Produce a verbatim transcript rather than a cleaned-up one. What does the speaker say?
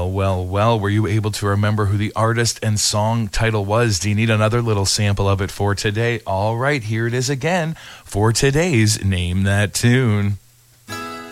Well, well, well, were you able to remember who the artist and song title was? Do you need another little sample of it for today? All right, here it is again for today's Name That Tune.